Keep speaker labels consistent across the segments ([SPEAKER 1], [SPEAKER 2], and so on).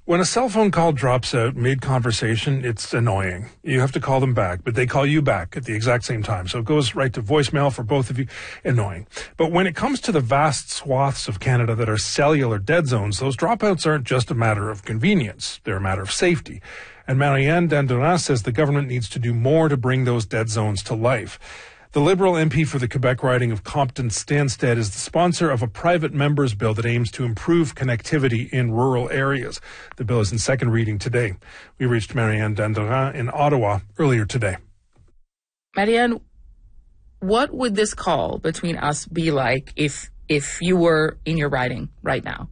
[SPEAKER 1] When a cell phone call drops out mid-conversation, it's annoying. You have to call them back, but they call you back at the exact same time. So it goes right to voicemail for both of you. Annoying. But when it comes to the vast swaths of Canada that are cellular dead zones, those dropouts aren't just a matter of convenience. They're a matter of safety. And Marianne Dandurand says the government needs to do more to bring those dead zones to life. The Liberal MP for the Quebec riding of Compton-Stanstead is the sponsor of a private members' bill that aims to improve connectivity in rural areas. The bill is in second reading today. We reached Marianne Dandurand in Ottawa earlier today.
[SPEAKER 2] Marianne, what would this call between us be like if you were in your riding right now?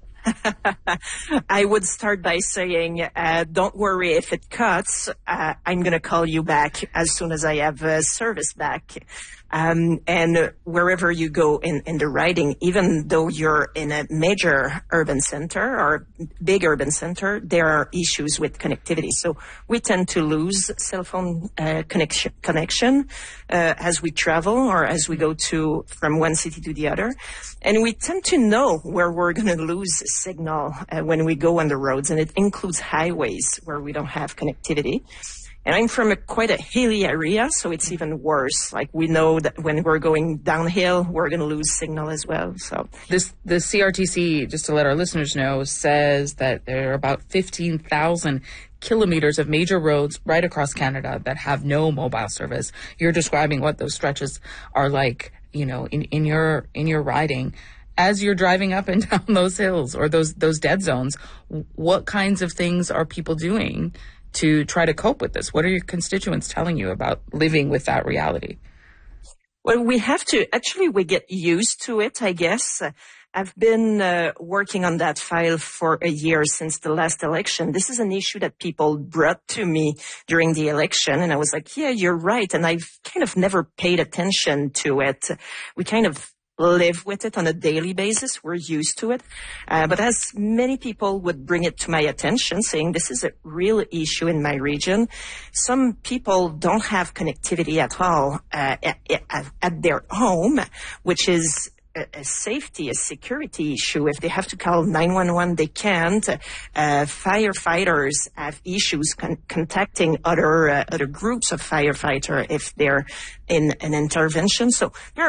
[SPEAKER 3] I would start by saying, don't worry if it cuts. I'm going to call you back as soon as I have service back. And wherever you go in the riding, even though you're in a major urban center or big urban center, there are issues with connectivity. So we tend to lose cell phone connection as we travel or as we go from one city to the other. And we tend to know where we're going to lose signal when we go on the roads, and it includes highways where we don't have connectivity. And I'm from quite a hilly area, so it's even worse. Like, we know that when we're going downhill, we're going to lose signal as well. So
[SPEAKER 2] the CRTC, just to let our listeners know, says that there are about 15,000 kilometers of major roads right across Canada that have no mobile service. You're describing what those stretches are like, you know, in your riding. As you're driving up and down those hills or those dead zones, what kinds of things are people doing to try to cope with this? What are your constituents telling you about living with that reality?
[SPEAKER 3] Well, we get used to it, I guess. I've been working on that file for a year since the last election. This is an issue that people brought to me during the election, and I was like, yeah, you're right. And I've kind of never paid attention to it. We kind of live with it on a daily basis. We're used to it. But as many people would bring it to my attention, saying this is a real issue in my region, some people don't have connectivity at all at their home, which is a security issue. If they have to call 911, they can't. Firefighters have issues contacting other groups of firefighters if they're in an intervention. So there are